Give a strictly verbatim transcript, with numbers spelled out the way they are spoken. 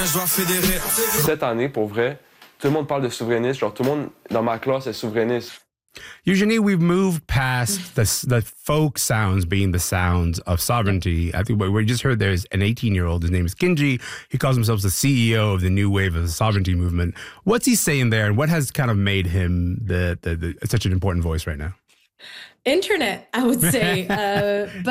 Cette année, pour vrai, tout le monde parle de souverainisme. Genre, tout le monde dans ma classe est souverainiste. Eugenie, we've moved past the, the folk sounds being the sounds of sovereignty. I think what we just heard there's an eighteen-year-old. His name is Kinji. He calls himself the C E O of the new wave of the sovereignty movement. What's he saying there, and what has kind of made him the, the, the such an important voice right now? Internet, I would say. uh, but